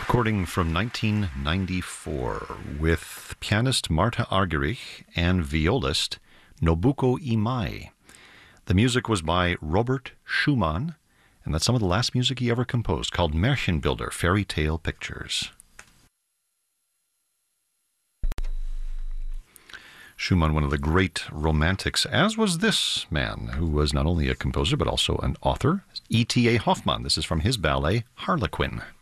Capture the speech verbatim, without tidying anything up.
Recording from nineteen ninety-four with pianist Marta Argerich and violist Nobuko Imai. The music was by Robert Schumann, and that's some of the last music he ever composed, called Märchenbilder, Fairy Tale Pictures. Schumann, one of the great romantics, as was this man, who was not only a composer but also an author, E T A Hoffmann. This is from his ballet, Harlequin.